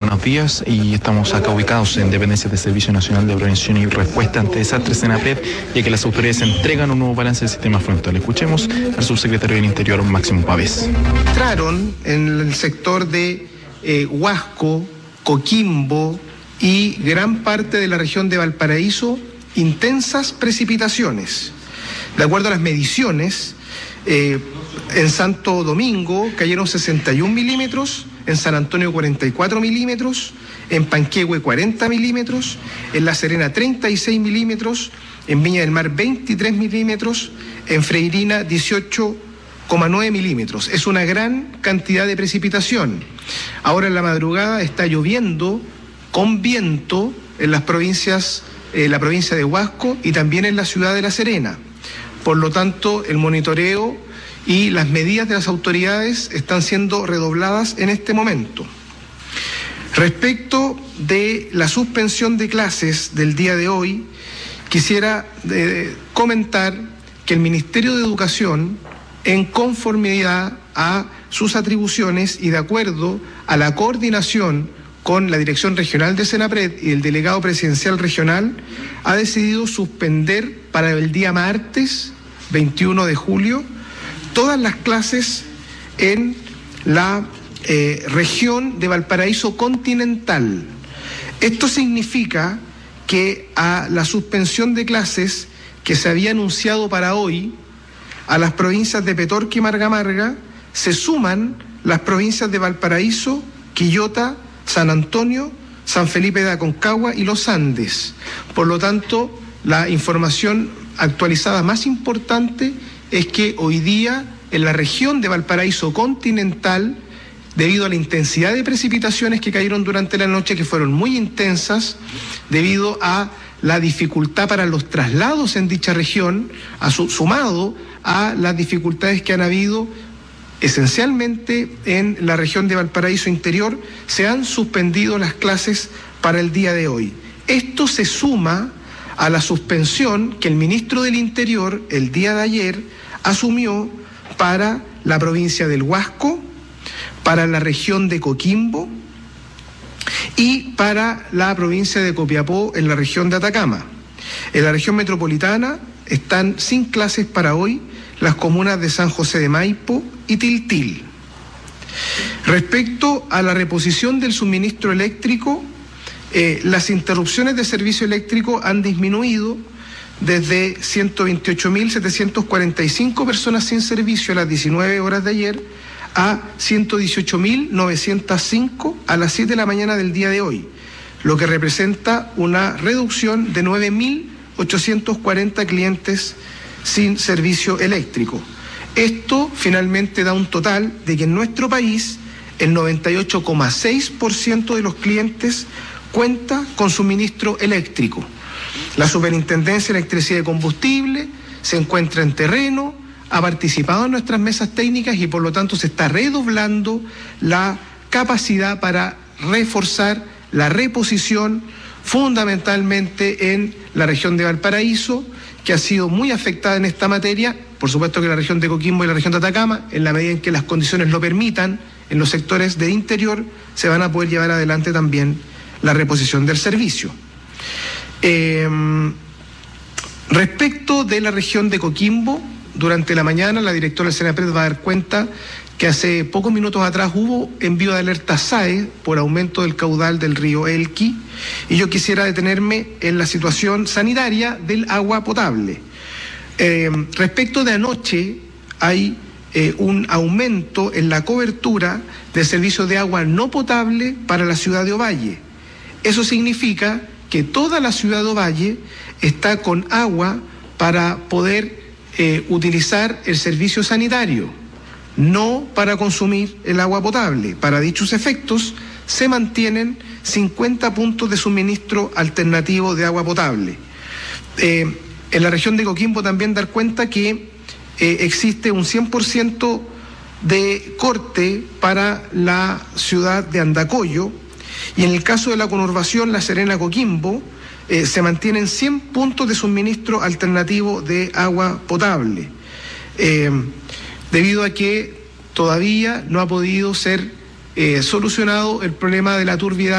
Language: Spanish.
buenos días, y estamos acá ubicados en dependencias del Servicio Nacional de Prevención y Respuesta ante Desastres, SENAPRED, ya que las autoridades entregan un nuevo balance del sistema frontal. Escuchemos al subsecretario del Interior, Máximo Pavés. Entraron en el sector de Huasco, Coquimbo y gran parte de la región de Valparaíso intensas precipitaciones. De acuerdo a las mediciones, en Santo Domingo cayeron 61 milímetros, en San Antonio 44 milímetros, en Panquehue 40 milímetros, en La Serena 36 milímetros, en Viña del Mar 23 milímetros, en Freirina 18,9 milímetros. Es una gran cantidad de precipitación. Ahora en la madrugada está lloviendo con viento en las provincias, la provincia de Huasco y también en la ciudad de La Serena. Por lo tanto, el monitoreo y las medidas de las autoridades están siendo redobladas en este momento. Respecto de la suspensión de clases del día de hoy, quisiera comentar que el Ministerio de Educación, en conformidad a sus atribuciones y de acuerdo a la coordinación con la Dirección Regional de SENAPRED y el Delegado Presidencial Regional, ha decidido suspender para el día martes 21 de julio todas las clases en la región de Valparaíso continental. Esto significa que a la suspensión de clases que se había anunciado para hoy, a las provincias de Petorca y Marga Marga se suman las provincias de Valparaíso, Quillota, San Antonio, San Felipe de Aconcagua y Los Andes. Por lo tanto, la información actualizada más importante es que hoy día en la región de Valparaíso continental, debido a la intensidad de precipitaciones que cayeron durante la noche, que fueron muy intensas, debido a la dificultad para los traslados en dicha región, sumado a las dificultades que han habido esencialmente en la región de Valparaíso interior, se han suspendido las clases para el día de hoy. Esto se suma a la suspensión que el ministro del Interior el día de ayer asumió para la provincia del Huasco, para la región de Coquimbo y para la provincia de Copiapó en la región de Atacama. En la región metropolitana están sin clases para hoy las comunas de San José de Maipo y Tiltil. Respecto a la reposición del suministro eléctrico, las interrupciones de servicio eléctrico han disminuido desde 128.745 personas sin servicio a las 19 horas de ayer a 118.905 a las 7 de la mañana del día de hoy, lo que representa una reducción de 9.840 clientes sin servicio eléctrico. Esto finalmente da un total de que en nuestro país el 98,6% de los clientes cuenta con suministro eléctrico. La Superintendencia de Electricidad y Combustible se encuentra en terreno, ha participado en nuestras mesas técnicas y por lo tanto se está redoblando la capacidad para reforzar la reposición fundamentalmente en la región de Valparaíso, que ha sido muy afectada en esta materia. Por supuesto que la región de Coquimbo y la región de Atacama, en la medida en que las condiciones lo permitan, en los sectores de interior se van a poder llevar adelante también la reposición del servicio. Respecto de la región de Coquimbo, durante la mañana la directora del SENAPRED va a dar cuenta que hace pocos minutos atrás hubo envío de alerta SAE por aumento del caudal del río Elqui, y yo quisiera detenerme en la situación sanitaria del agua potable. Respecto de anoche, hay un aumento en la cobertura del servicio de agua no potable para la ciudad de Ovalle. Eso significa que toda la ciudad de Ovalle está con agua para poder utilizar el servicio sanitario, no para consumir el agua potable. Para dichos efectos se mantienen 50 puntos de suministro alternativo de agua potable. En la región de Coquimbo también dar cuenta que existe un 100% de corte para la ciudad de Andacollo, y en el caso de la conurbación La Serena-Coquimbo se mantienen 100 puntos de suministro alternativo de agua potable, debido a que todavía no ha podido ser solucionado el problema de la turbidez